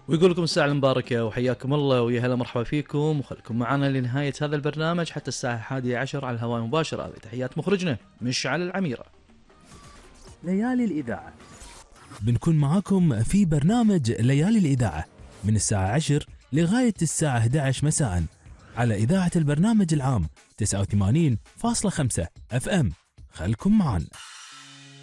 ويقول لكم الساعة المباركة وحياكم الله ويا هلا مرحبا فيكم، وخلكم معنا لنهاية هذا البرنامج حتى الساعة 11 على الهواء مباشرة. هذه تحيات مخرجنا مشعل العميرة. ليالي الإذاعة بنكون معاكم في برنامج ليالي الإذاعة من الساعة 10 لغاية الساعة 11 مساء على إذاعة البرنامج العام 89.5 FM. خلكم معنا.